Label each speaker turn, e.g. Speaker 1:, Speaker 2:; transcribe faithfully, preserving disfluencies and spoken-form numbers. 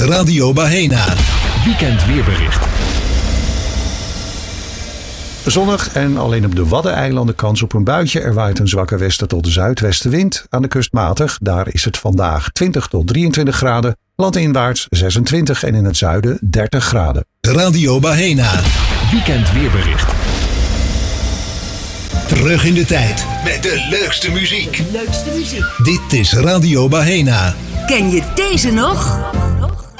Speaker 1: Radio Bahena.
Speaker 2: Weekend weerbericht.
Speaker 3: Zonnig en alleen op de Waddeneilanden kans op een buitje. Er waait een zwakke westen tot zuidwestenwind. Aan de kust matig. Daar is het vandaag twintig tot drieëntwintig graden. Landinwaarts zesentwintig en in het zuiden dertig graden.
Speaker 1: Radio Bahena.
Speaker 2: Weekend weerbericht.
Speaker 1: Terug in de tijd met de leukste muziek.
Speaker 4: Leukste muziek.
Speaker 1: Dit is Radio Bahena.
Speaker 4: Ken je deze nog?